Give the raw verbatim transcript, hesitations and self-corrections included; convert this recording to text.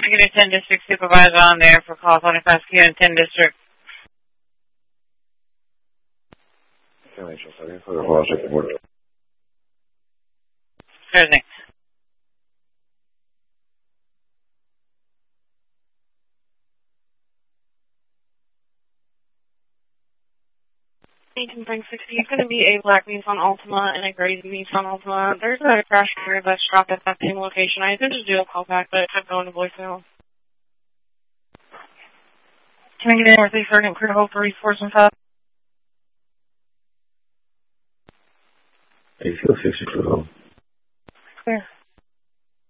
I get a ten District Supervisor on there for call twenty-five Q in ten District. Thursday. eighteen bring sixty. It's going to be a black Nissan Altima and a gray Nissan Altima. There's a crash here that's dropped at that same location. I did just do a call back, but it kept going to voicemail. Can I get in Northeast Sergeant Crew Hope three four seven five? eight six six Crew Hope. Clear.